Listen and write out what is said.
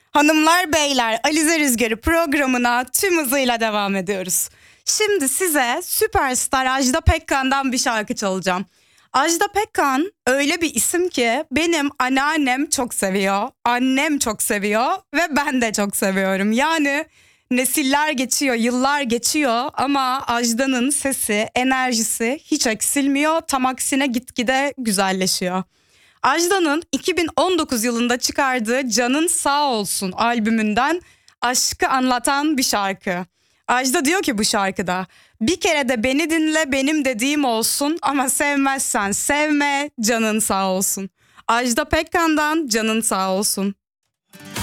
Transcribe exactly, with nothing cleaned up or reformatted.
Hanımlar beyler, Alize Rüzgarı programına tüm hızıyla devam ediyoruz. Şimdi size süperstar Ajda Pekkan'dan bir şarkı çalacağım. Ajda Pekkan öyle bir isim ki benim anneannem çok seviyor, annem çok seviyor ve ben de çok seviyorum. Yani nesiller geçiyor, yıllar geçiyor ama Ajda'nın sesi, enerjisi hiç eksilmiyor. Tam aksine gitgide güzelleşiyor. Ajda'nın iki bin on dokuz yılında çıkardığı Canın Sağ Olsun albümünden aşkı anlatan bir şarkı. Ajda diyor ki bu şarkıda, bir kere de beni dinle, benim dediğim olsun ama sevmezsen sevme, canın sağ olsun. Ajda Pekkan'dan Canın Sağ Olsun.